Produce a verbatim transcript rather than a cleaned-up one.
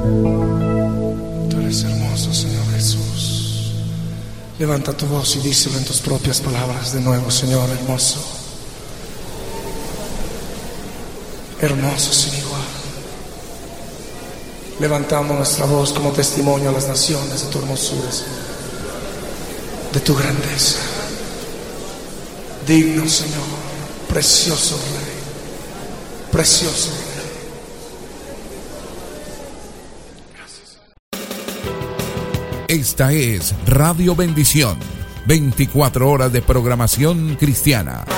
Tú eres hermoso, Señor Jesús. Levanta tu voz y díselo en tus propias palabras de nuevo, Señor hermoso. Hermoso sin igual. Levantamos nuestra voz como testimonio a las naciones de tu hermosura, Señor, de tu grandeza. Digno, Señor, precioso Rey, precioso Rey. Gracias. Esta es Radio Bendición, veinticuatro horas de programación cristiana.